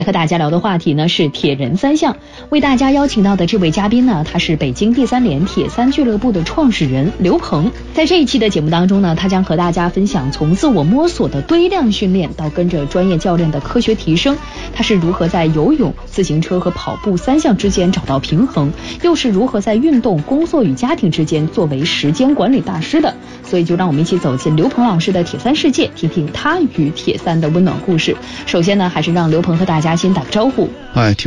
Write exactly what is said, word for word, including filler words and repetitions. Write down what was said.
和大家聊的话题呢是铁人三项，为大家邀请到的这位嘉宾呢，他是北京第三联铁三俱乐部的创始人刘鹏。在这一期的节目当中呢，他将和大家分享从自我摸索的堆量训练到跟着专业教练的科学提升，他是如何在游泳、自行车和跑步三项之间找到平衡，又是如何在运动、工作与家庭之间作为时间管理大师的。所以就让我们一起走进刘鹏老师的铁三世界，听听他与铁三的温暖故事。首先呢，还是让刘鹏和大家先打个招呼。 哎，听